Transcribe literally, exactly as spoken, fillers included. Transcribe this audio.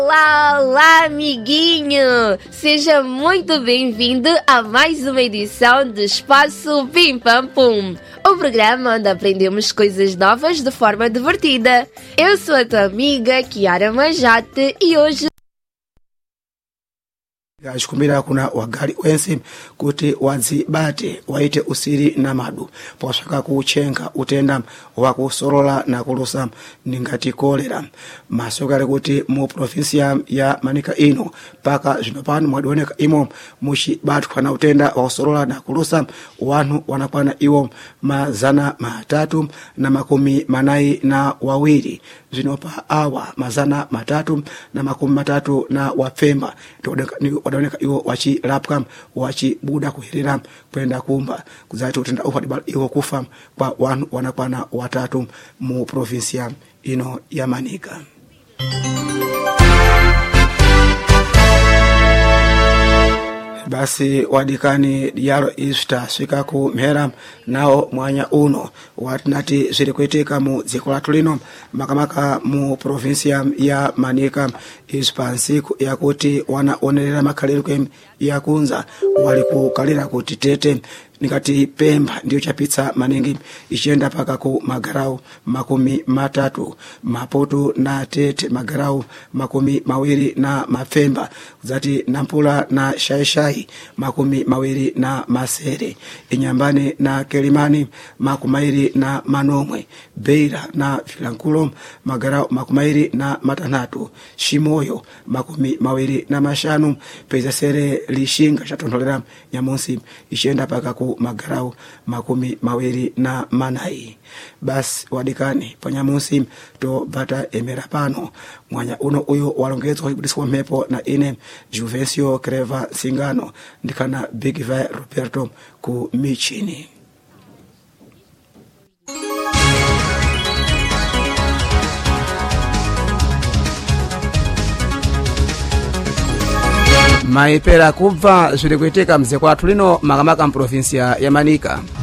Olá, olá, amiguinho! Seja muito bem-vindo a mais uma edição do Espaço Pim Pam Pum, o programa onde aprendemos coisas novas de forma divertida. Eu sou a tua amiga Kiara Majate e hoje Ashkumira kuna wagali wensi kuti wadzibate waite usiri namadu posaka kuchenga utenda wakusorola na kulusa ningati kolera masokale kuti mu provinsia ya Manika ino paka zvinopano mwadoneka imo muchibatwa na utenda wakusorola na kulusa wanu wanakwana iwo mazana matatu na makumi manai na wawiri zvinopa awa mazana matatu na makumi matatu na wapfemba wadoneka iwo wachirapwa wachibuda kuherera kwenda kumba kuzati utenda ufadibala iwo kufa kwa wanu wanakwana watatu mu provinsia ino ya Manika. Basi wadikani yaro ista swika ku mhera nao mwanya uno watinati zirikuitika mu dziko latu lino makamaka mu provinsia ya Manika ispansiku ya kuti wanaonerera makhalirwe ya kunza walikukalira kuti tete nikati Pemba ndio chapitsa maningi ichenda paka ku Magarau makumi matatu Maputo na Tete Magarau makumi mawiri na Mapfemba zati Nampula na Shaishai makumi mawiri na Masere Inyambane na Kelimani makumairi na Manomwe Beira na Filankulo Magarau makumairi na Matanatu Shimoyo makumi mawiri na Mashanu Pezasere Lishinga chatondolera Nyamonsi ichenda paka ku Magarau makumi mawiri na manai. Bas wadikani panyamusi to bata emera pano mwanya uno uyo walongezo hibudiswa mepo na ine Juvencio Creva Singano ndikana Big Vai Roberto ku Michini. Maipera kubva zvirikuitika mzee kwatu lino makamaka mprovinsia ya Manika.